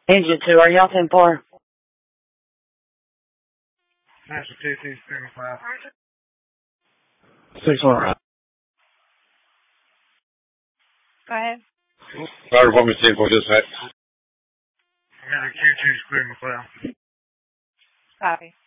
Engine 2, are y'all 10-4? Master 2-2, Screamer 5. 6-1. Go ahead. Fire Department 10-4, dispatch. Master 2-2, Screamer 5. Copy.